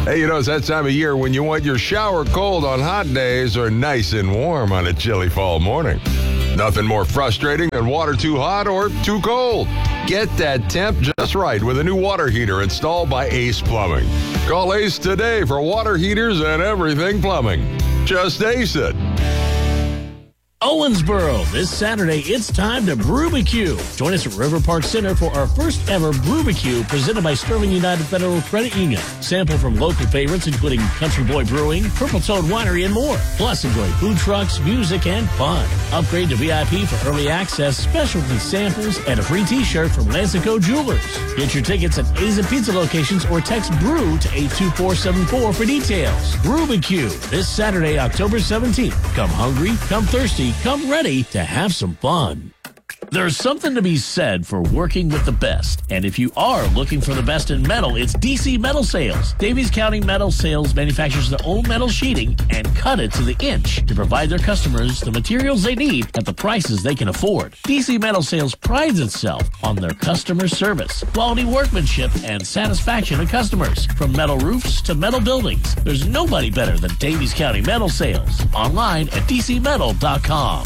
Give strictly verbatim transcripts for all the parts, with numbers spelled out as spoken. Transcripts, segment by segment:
Hey, you know, it's that time of year when you want your shower cold on hot days or nice and warm on a chilly fall morning. Nothing more frustrating than water too hot or too cold. Get that temp just right with a new water heater installed by Ace Plumbing. Call Ace today for water heaters and everything plumbing. Just Ace it. Owensboro, this Saturday, it's time to Brewbecue. Join us at River Park Center for our first ever Brewbecue presented by Sterling United Federal Credit Union. Sample from local favorites including Country Boy Brewing, Purple Toad Winery, and more. Plus, enjoy food trucks, music, and fun. Upgrade to V I P for early access, specialty samples, and a free t-shirt from Lansico Jewelers. Get your tickets at A's and Pizza locations or text BREW to eight two four seven four for details. Brewbecue, this Saturday, October seventeenth. Come hungry, come thirsty, come ready to have some fun. There's something to be said for working with the best. And if you are looking for the best in metal, it's D C Metal Sales. Davies County Metal Sales manufactures their own metal sheeting and cut it to the inch to provide their customers the materials they need at the prices they can afford. D C Metal Sales prides itself on their customer service, quality workmanship, and satisfaction of customers. From metal roofs to metal buildings, there's nobody better than Davies County Metal Sales. Online at d c metal dot com.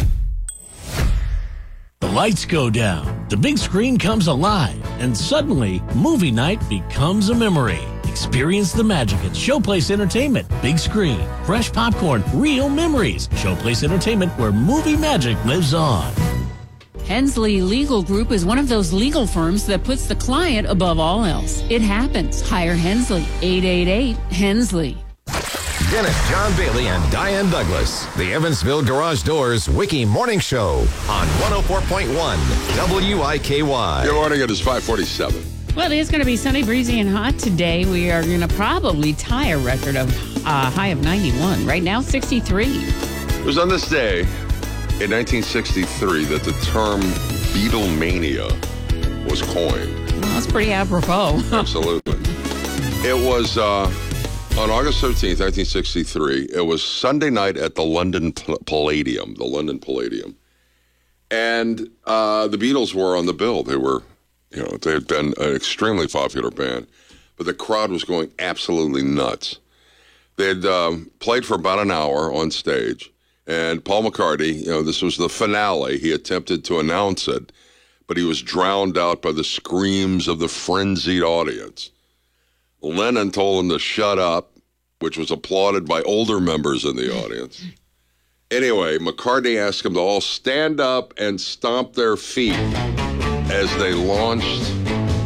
The lights go down, the big screen comes alive, and suddenly, movie night becomes a memory. Experience the magic at Showplace Entertainment. Big screen, fresh popcorn, real memories. Showplace Entertainment, where movie magic lives on. Hensley Legal Group is one of those legal firms that puts the client above all else. It happens. Hire Hensley. eight eight eight, Hensley. Dennis, John Bailey, and Diane Douglas. The Evansville Garage Doors Wiki Morning Show on one oh four point one W I K Y. Good morning. It is five forty-seven. Well, it is going to be sunny, breezy, and hot today. We are going to probably tie a record of a uh, high of ninety-one. Right now, sixty-three. It was on this day in nineteen sixty-three that the term Beatlemania was coined. Well, that's pretty apropos. Absolutely. It was... Uh, On August thirteenth, nineteen sixty-three, it was Sunday night at the London Palladium, the London Palladium. And uh, the Beatles were on the bill. They were, you know, they had been an extremely popular band, but the crowd was going absolutely nuts. They had um, played for about an hour on stage, and Paul McCartney, you know, this was the finale. He attempted to announce it, but he was drowned out by the screams of the frenzied audience. Lennon told him to shut up, which was applauded by older members in the audience. Anyway, McCartney asked them to all stand up and stomp their feet as they launched